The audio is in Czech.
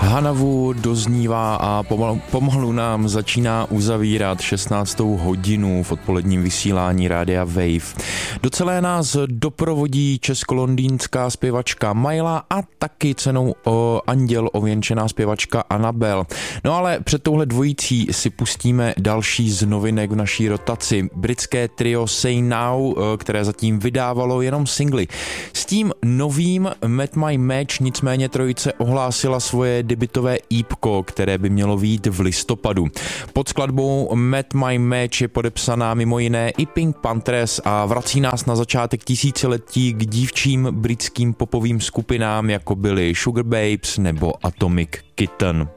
Hanavu doznívá a pomalu nám začíná uzavírat 16. hodinu v odpoledním vysílání Rádia Wave. Do celé nás doprovodí česko-londýnská zpěvačka Majla a taky cenou Anděl ověnčená zpěvačka Anabel. No ale před touhle dvojicí si pustíme další z novinek v naší rotaci. Britské trio Say Now, které zatím vydávalo jenom singly. S tím novým Met My Match nicméně trojice ohlásila svoje debutové EPko, které by mělo vyjít v listopadu. Pod skladbou Met My Match je podepsaná mimo jiné i Pink Panthers a vrací nás na začátek tisíciletí k dívčím britským popovým skupinám, jako byly Sugar Babes nebo Atomic Kitten.